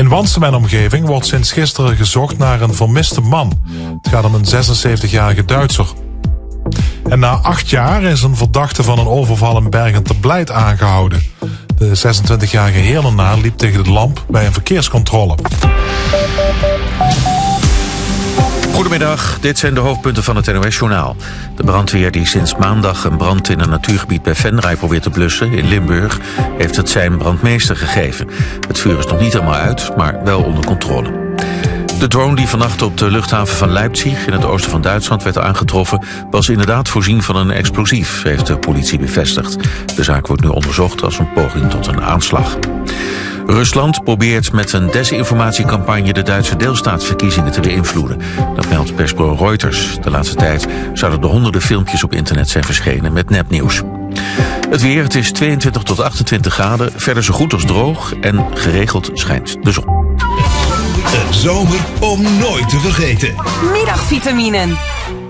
In Wansum en omgeving wordt sinds gisteren gezocht naar een vermiste man. Het gaat om een 76-jarige Duitser. En na 8 jaar is een verdachte van een overval in Bergen te Blijt aangehouden. De 26-jarige Heerlenaar liep tegen de lamp bij een verkeerscontrole. Goedemiddag, dit zijn de hoofdpunten van het NOS-journaal. De brandweer die sinds maandag een brand in een natuurgebied bij Venray probeert te blussen in Limburg, heeft het zijn brandmeester gegeven. Het vuur is nog niet helemaal uit, maar wel onder controle. De drone die vannacht op de luchthaven van Leipzig in het oosten van Duitsland werd aangetroffen, was inderdaad voorzien van een explosief, heeft de politie bevestigd. De zaak wordt nu onderzocht als een poging tot een aanslag. Rusland probeert met een desinformatiecampagne de Duitse deelstaatsverkiezingen te beïnvloeden. Dat meldt persbureau Reuters. De laatste tijd zouden er honderden filmpjes op internet zijn verschenen met nepnieuws. Het weer, het is 22 tot 28 graden, verder zo goed als droog en geregeld schijnt de zon. Een zomer om nooit te vergeten. Middagvitaminen.